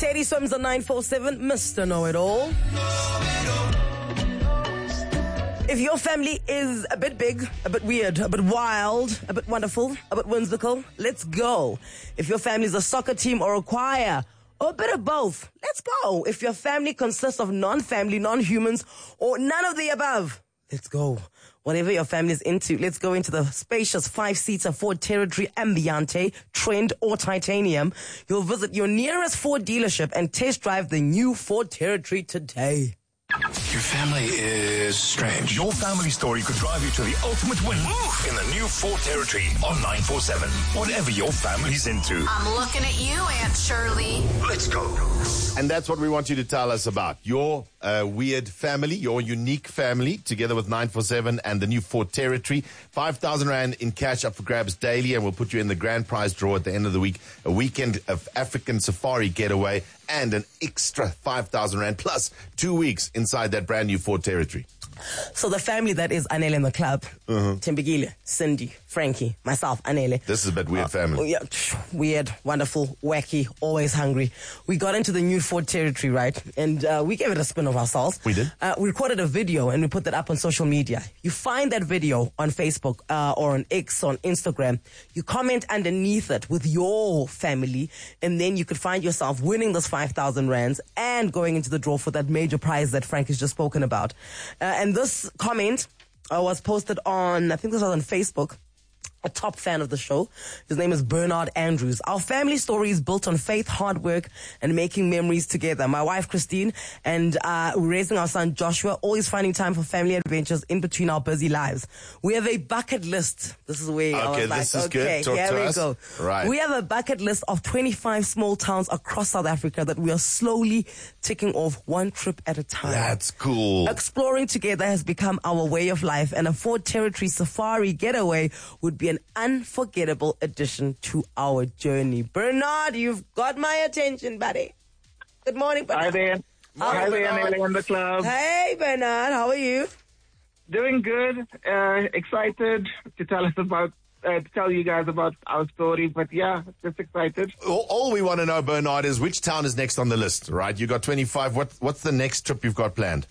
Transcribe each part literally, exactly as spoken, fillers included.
Teddy Swims on nine four seven, Mister Know-It-All. If your family is a bit big, a bit weird, a bit wild, a bit wonderful, a bit whimsical, let's go. If your family is a soccer team or a choir, or a bit of both, let's go. If your family consists of non-family, non-humans, or none of the above, let's go. Whatever your family is into, let's go into the spacious five-seater Ford Territory Ambiente, Trend, or Titanium. You'll visit your nearest Ford dealership and test drive the new Ford Territory today. Your family is strange. Your family story could drive you to the ultimate win in the new Ford Territory on nine four seven. Whatever your family's into. I'm looking at you, Aunt Shirley. Let's go. And that's what we want you to tell us about. Your uh, weird family, your unique family, together with nine four seven and the new Ford Territory. five thousand rand in cash up for grabs daily, and we'll put you in the grand prize draw at the end of the week. A weekend of African safari getaway and an extra five thousand rand plus two weeks inside that brand new Ford Territory. So the family that is Anele in the club, uh-huh. Timbigile, Cindy, Frankie, myself, Anele. This is a bit weird uh, family. Yeah, weird, wonderful, wacky, always hungry. We got into the new Ford Territory, right? And uh, we gave it a spin of ourselves. We did. Uh, we recorded a video and we put that up on social media. You find that video on Facebook uh, or on X, on Instagram. You comment underneath it with your family, and then you could find yourself winning this five thousand rands and going into the draw for that major prize that Frank has just spoken about. Uh, and this comment uh, was posted on, I think this was on Facebook. A top fan of the show. His name is Bernard Andrews. Our family story is built on faith, hard work, and making memories together. My wife, Christine, and uh, raising our son, Joshua, always finding time for family adventures in between our busy lives. We have a bucket list. This is where I okay, was like, this is okay, good. Talk here to we us. go. Right. We have a bucket list of twenty-five small towns across South Africa that we are slowly ticking off one trip at a time. That's cool. Exploring together has become our way of life, and a Ford Territory safari getaway would be an unforgettable addition to our journey. Bernard, you've got my attention, buddy. Good morning, Bernard. Hi there. Hi there, Anele in the club. Hey, Bernard, how are you? Doing good. Uh, excited to tell us about, uh, to tell you guys about our story. But yeah, just excited. All, all we want to know, Bernard, is which town is next on the list, right? You got twenty-five. What, what's the next trip you've got planned?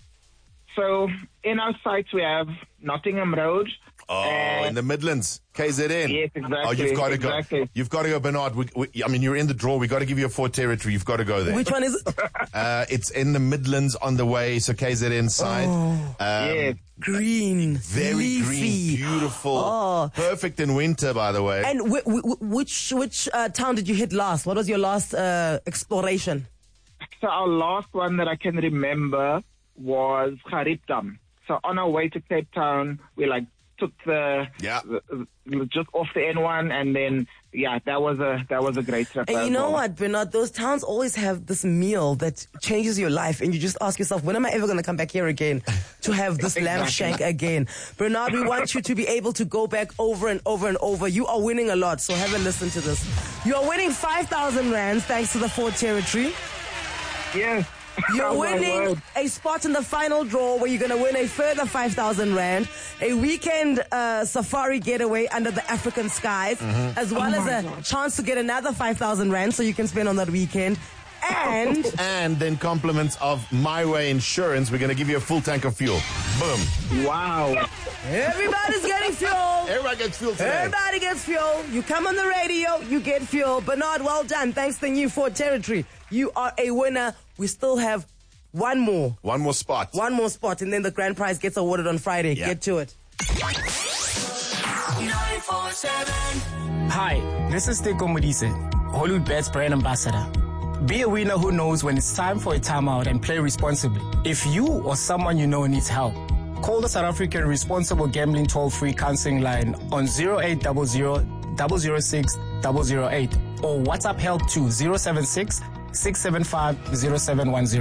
So in our sites, we have Nottingham Road. Oh, and in the Midlands, K Z N. Yes, exactly. Oh, you've got to exactly. go. You've got to go, Bernard. We, we, I mean, you're in the draw. We got to give you a Ford Territory. You've got to go there. Which one is it? Uh, it's in the Midlands on the way, so K Z N side. Oh, um, yes. Green, very leafy. green, beautiful, Oh. perfect in winter, by the way. And w- w- which which uh, town did you hit last? What was your last uh, exploration? So our last one that I can remember was Garipdam. So on our way to Cape Town, we like took the, Yeah. the, the just off the N one, and then yeah, that was a that was a great trip. And as you know well. what, Bernard? Those towns always have this meal that changes your life, and you just ask yourself, when am I ever going to come back here again to have this lamb Exactly. shank again? Bernard, we want you to be able to go back over and over and over. You are winning a lot, so have a listen to this. You are winning five thousand rands thanks to the Ford Territory. Yes. You're Oh, my winning word. a spot in the final draw where you're going to win a further five thousand rand, a weekend uh, safari getaway under the African skies, Mm-hmm. as well Oh as my a God. chance to get another five thousand rand so you can spend on that weekend. And And then compliments of My Way Insurance. We're going to give you a full tank of fuel. Boom. Wow. everybody's getting fuel. Everybody gets fuel today. Everybody gets fuel. You come on the radio, you get fuel. Bernard, well done. Thanks to the new Ford Territory. You are a winner. We still have one more. One more spot. One more spot, and then the grand prize gets awarded on Friday. Yeah. Get to it. nine four seven. Hi, this is Teko Modise, Hollywood Bets brand ambassador. Be a winner who knows when it's time for a timeout and play responsibly. If you or someone you know needs help, call the South African Responsible Gambling Toll-Free Counseling Line on zero eight zero zero, zero zero six, zero zero eight or WhatsApp help to zero seven six, six seven five, zero seven one zero.